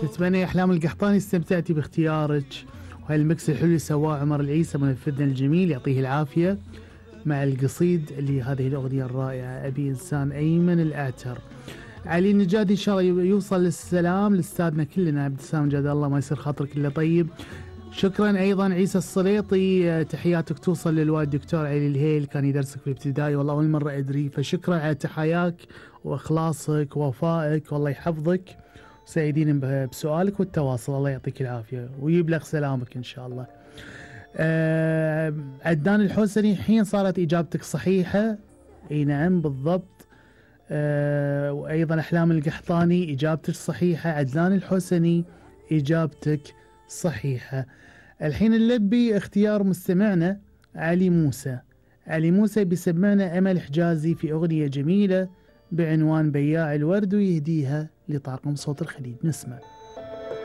تتمنى يا أحلام القحطاني استمتعتي باختيارك، وهالمكس الحلو اللي سواه عمر العيسى منفذنا الجميل يعطيه العافية، مع القصيد اللي هذه الأغنية الرائعة أبي إنسان أيمن الأعتر. علي النجادي إن شاء الله يوصل للسلام لأستاذنا كلنا عبد السلام جاد الله ما يصير خاطرك إلا طيب. شكرا أيضا عيسى السليطي، تحياتك توصل للوالد دكتور علي الهيل كان يدرسك في الابتدائي والله أول مرة أدري، فشكرا على تحاياك وإخلاصك ووفائك والله يحفظك، سعيدين بسؤالك والتواصل الله يعطيك العافية ويبلغ سلامك إن شاء الله. عدنان الحسني حين صارت إجابتك صحيحة، اي نعم بالضبط. وأيضا أحلام القحطاني إجابتك صحيحة، عدنان الحسني إجابتك صحيحة. الحين نلبي اختيار مستمعنا علي موسى. علي موسى بيسمعنا أمل حجازي في أغنية جميلة بعنوان بياع الورد ويهديها لطاقم صوت الخليج، نسمع.